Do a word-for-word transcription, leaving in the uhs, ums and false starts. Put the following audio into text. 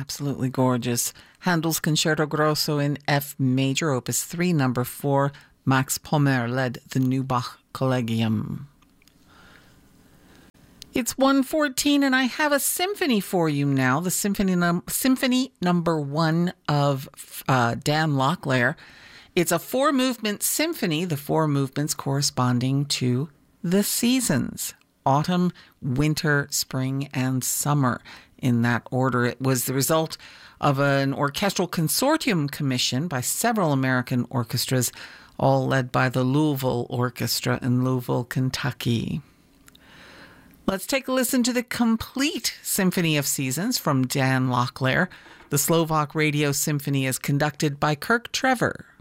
Absolutely gorgeous. Handel's Concerto Grosso in F major, opus three, number four. Max Pommer led the Neubach Collegium. It's one fourteen, and I have a symphony for you now. The symphony, num- symphony number one of uh, Dan Locklear. It's a four-movement symphony, the four movements corresponding to the seasons: autumn, winter, spring, and summer. In that order, it was the result of an orchestral consortium commissioned by several American orchestras, all led by the Louisville Orchestra in Louisville, Kentucky. Let's take a listen to the complete Symphony of Seasons from Dan Locklear. The Slovak Radio Symphony is conducted by Kirk Trevor.